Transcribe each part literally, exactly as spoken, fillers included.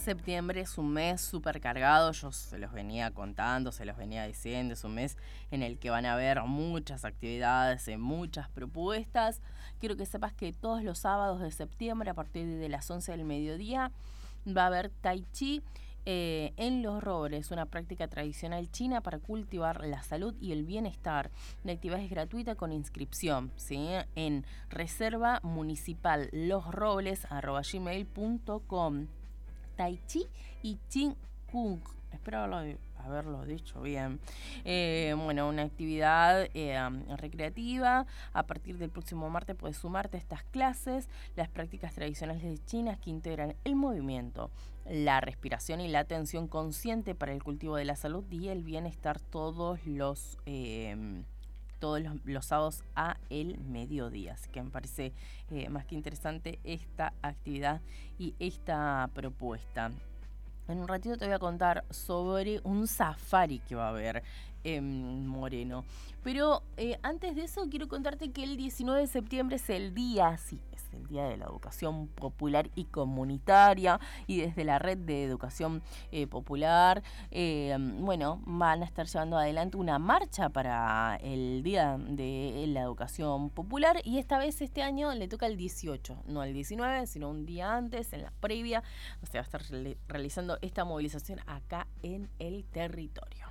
Septiembre es un mes súper cargado, yo se los venía contando, se los venía diciendo, es un mes en el que van a haber muchas actividades, muchas propuestas. Quiero que sepas que todos los sábados de septiembre, a partir de las once del mediodía, va a haber Tai Chi eh, en Los Robles, una práctica tradicional china para cultivar la salud y el bienestar. La actividad es gratuita con inscripción, ¿sí? En reserva municipal losrobles arroba gmail punto com. Tai Chi y Chin Kung. Espero haberlo, haberlo dicho bien. Eh, bueno, una actividad eh, recreativa. A partir del próximo martes puedes sumarte a estas clases. Las prácticas tradicionales chinas que integran el movimiento, la respiración y la atención consciente para el cultivo de la salud y el bienestar todos los... Eh, todos los, los sábados a el mediodía. Así que me parece eh, más que interesante esta actividad y esta propuesta. En un ratito te voy a contar sobre un safari que va a haber en Moreno. Pero eh, antes de eso quiero contarte que el diecinueve de septiembre es el día, sí, es el Día de la Educación Popular y Comunitaria, y desde la Red de Educación eh, Popular, eh, bueno, van a estar llevando adelante una marcha para el Día de la Educación Popular, y esta vez este año le toca el dieciocho, no el diecinueve, sino un día antes, en la previa, o sea, va a estar re- realizando esta movilización acá en el territorio.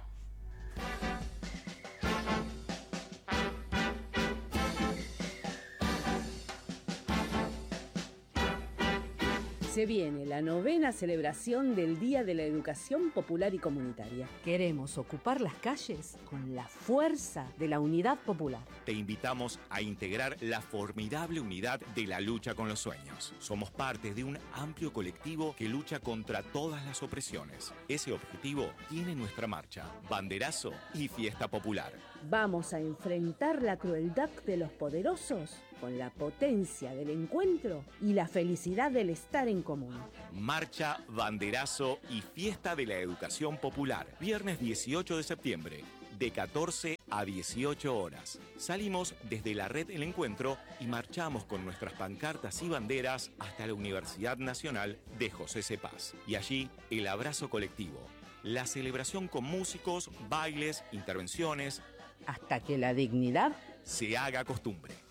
Se viene la novena celebración del Día de la Educación Popular y Comunitaria. Queremos ocupar las calles con la fuerza de la unidad popular. Te invitamos a integrar la formidable unidad de la lucha con los sueños. Somos parte de un amplio colectivo que lucha contra todas las opresiones. Ese objetivo tiene nuestra marcha, banderazo y fiesta popular. Vamos a enfrentar la crueldad de los poderosos con la potencia del encuentro y la felicidad del estar en común. Marcha, banderazo y fiesta de la educación popular. Viernes dieciocho de septiembre, de catorce a dieciocho horas. Salimos desde la red El Encuentro y marchamos con nuestras pancartas y banderas hasta la Universidad Nacional de José C. Paz. Y allí, el abrazo colectivo. La celebración con músicos, bailes, intervenciones. Hasta que la dignidad se haga costumbre.